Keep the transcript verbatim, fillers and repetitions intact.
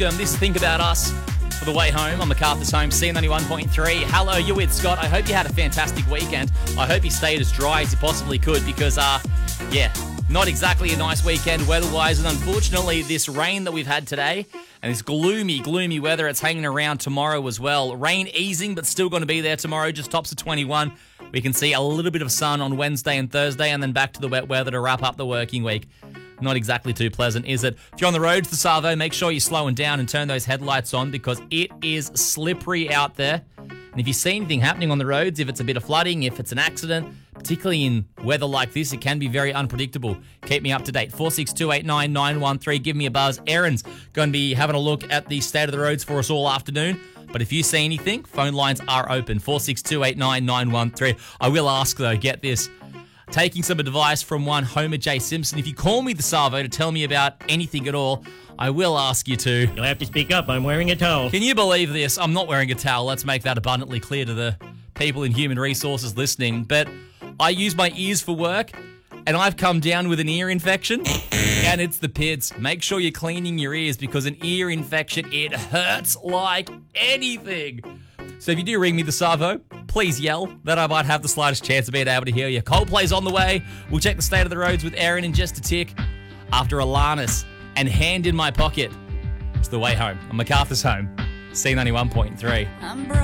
Um, this is Think About Us for the way home on MacArthur's Home, C ninety-one point three. Hello, you're with Scott. I hope you had a fantastic weekend. I hope you stayed as dry as you possibly could because, uh, yeah, not exactly a nice weekend weather-wise. And unfortunately, this rain that we've had today and this gloomy, gloomy weather, it's hanging around tomorrow as well. Rain easing, but still going to be there tomorrow, just tops of twenty-one. We can see a little bit of sun on Wednesday and Thursday and then back to the wet weather to wrap up the working week. Not exactly too pleasant, is it? If you're on the roads to Savo, make sure you're slowing down and turn those headlights on because it is slippery out there. And if you see anything happening on the roads, if it's a bit of flooding, if it's an accident, particularly in weather like this, it can be very unpredictable. Keep me up to date. four six two eight nine nine one three. Give me a buzz. Erin's going to be having a look at the state of the roads for us all afternoon. But if you see anything, phone lines are open. four six two eight nine nine one three. I will ask, though, get this. Taking some advice from one Homer J. Simpson. If you call me the Savo to tell me about anything at all, I will ask you to. You'll have to speak up. I'm wearing a towel. Can you believe this? I'm not wearing a towel. Let's make that abundantly clear to the people in human resources listening. But I use my ears for work, and I've come down with an ear infection, and it's the pits. Make sure you're cleaning your ears because an ear infection, it hurts like anything. So if you do ring me the Savo, please yell that I might have the slightest chance of being able to hear you. Coldplay's on the way. We'll check the state of the roads with Erin in just a tick after Alanis and Hand in My Pocket. It's the way home on MacArthur's Home, C ninety-one point three.